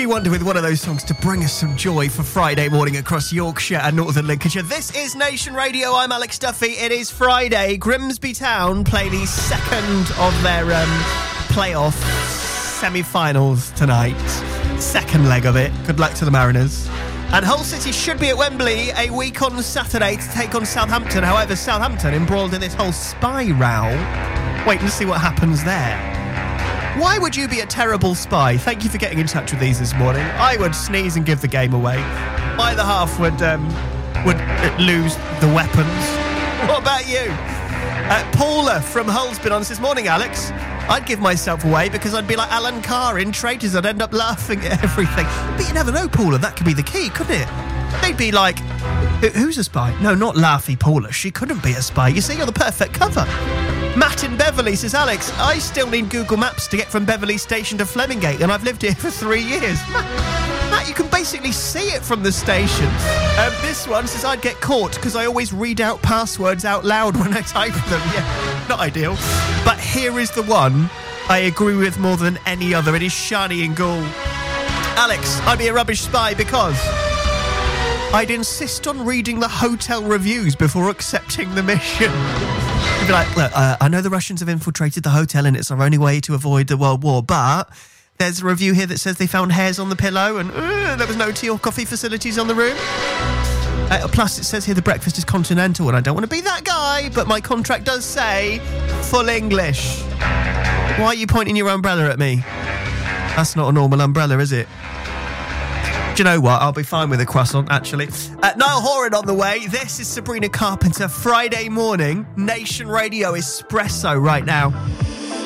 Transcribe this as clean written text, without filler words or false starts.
Stevie Wonder with one of those songs to bring us some joy for Friday morning across Yorkshire and Northern Lincolnshire. This is Nation Radio. I'm Alex Duffy. It is Friday. Grimsby Town play the second of their playoff semi-finals tonight. Second leg of it. Good luck to the Mariners. And Hull City should be at Wembley a week on Saturday to take on Southampton. However, Southampton embroiled in this whole spy row. Waiting to see what happens there. Why would you be a terrible spy? Thank you for getting in touch with these this morning. I would sneeze and give the game away. My other half would lose the weapons. What about you? Paula from Hull's been on says, morning, Alex. I'd give myself away because I'd be like Alan Carr in Traitors. I'd end up laughing at everything. But you never know, Paula. That could be the key, couldn't it? They'd be like, who's a spy? No, not Laughy Paula. She couldn't be a spy. You see, you're the perfect cover. Matt in Beverley says, Alex, I still need Google Maps to get from Beverley Station to Flemingate, and I've lived here for 3 years. Matt, you can basically see it from the station. This one says, I'd get caught because I always read out passwords out loud when I type them. Yeah, not ideal. But here is the one I agree with more than any other. It is Shani in Gaul. Alex, I'd be a rubbish spy because I'd insist on reading the hotel reviews before accepting the mission. You'd be like, look, I know the Russians have infiltrated the hotel and it's our only way to avoid the World War, but there's a review here that says they found hairs on the pillow and there was no tea or coffee facilities on the room. Plus, it says here the breakfast is continental and I don't want to be that guy, but my contract does say full English. Why are you pointing your umbrella at me? That's not a normal umbrella, is it? Do you know what? I'll be fine with a croissant, actually. Niall Horan on the way. This is Sabrina Carpenter. Friday morning, Nation Radio Espresso right now.